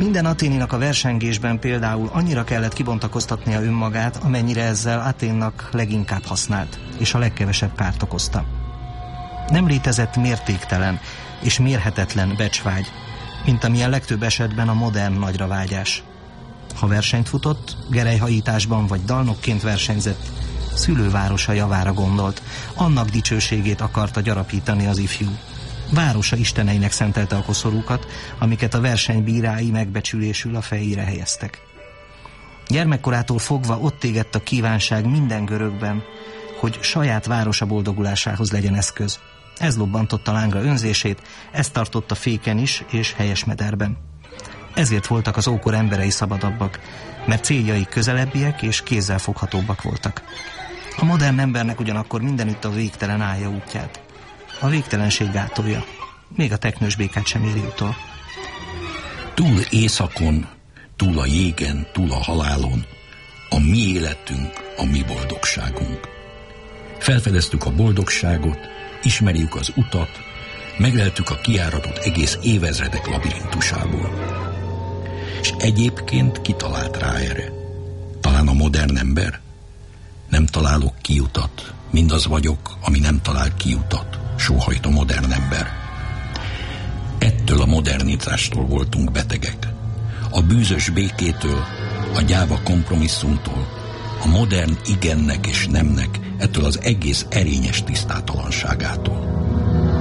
Minden aténinak a versengésben például annyira kellett kibontakoztatnia önmagát, amennyire ezzel Athénnak leginkább használt, és a legkevesebb kárt okozta. Nem létezett mértéktelen és mérhetetlen becsvágy, mint amilyen legtöbb esetben a modern nagyravágyás. Ha versenyt futott, gerelyhajításban vagy dalnokként versenyzett, szülővárosa javára gondolt, annak dicsőségét akarta gyarapítani az ifjú. Városa isteneinek szentelte a koszorúkat, amiket a versenybírái megbecsülésül a fejére helyeztek. Gyermekkorától fogva ott égett a kívánság minden görögben, hogy saját városa boldogulásához legyen eszköz. Ez lobbantotta lángra önzését, ez tartotta féken is és helyesmederben. Ezért voltak az ókor emberei szabadabbak, mert céljaik közelebbiek és kézzelfoghatóbbak voltak. A modern embernek ugyanakkor mindenütt a végtelen állja útját. A végtelenség gátolja. Még a teknős békát sem éri utol. Túl éjszakon, túl a jégen, túl a halálon, a mi életünk, a mi boldogságunk. Felfedeztük a boldogságot, ismerjük az utat, megleltük a kijáratot egész évezredek labirintusából. És egyébként kitalált rá erre? Talán a modern ember? Nem találok kiutat, mindaz vagyok, ami nem talál kiutat, sóhajt a modern ember. Ettől a modernitástól voltunk betegek. A bűzös békétől, a gyáva kompromisszumtól, a modern igennek és nemnek, ettől az egész erényes tisztátalanságától.